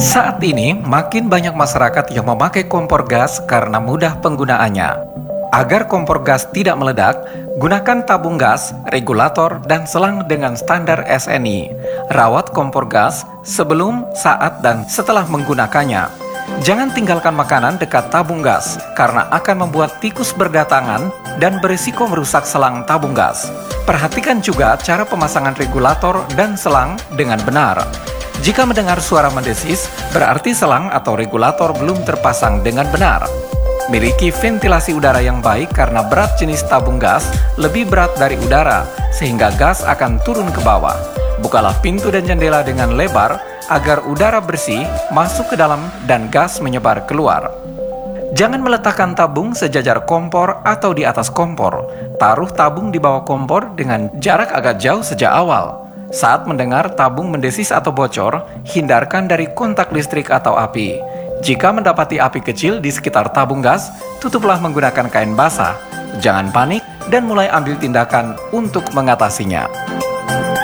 Saat ini, makin banyak masyarakat yang memakai kompor gas karena mudah penggunaannya. Agar kompor gas tidak meledak, gunakan tabung gas, regulator, dan selang dengan standar SNI. Rawat kompor gas sebelum, saat, dan setelah menggunakannya. Jangan tinggalkan makanan dekat tabung gas, karena akan membuat tikus berdatangan dan berisiko merusak selang tabung gas. Perhatikan juga cara pemasangan regulator dan selang dengan benar. Jika mendengar suara mendesis, berarti selang atau regulator belum terpasang dengan benar. Miliki ventilasi udara yang baik karena berat jenis tabung gas lebih berat dari udara, sehingga gas akan turun ke bawah. Bukalah pintu dan jendela dengan lebar agar udara bersih masuk ke dalam dan gas menyebar keluar. Jangan meletakkan tabung sejajar kompor atau di atas kompor. Taruh tabung di bawah kompor dengan jarak agak jauh sejak awal. Saat mendengar tabung mendesis atau bocor, hindarkan dari kontak listrik atau api. Jika mendapati api kecil di sekitar tabung gas, tutuplah menggunakan kain basah. Jangan panik dan mulai ambil tindakan untuk mengatasinya.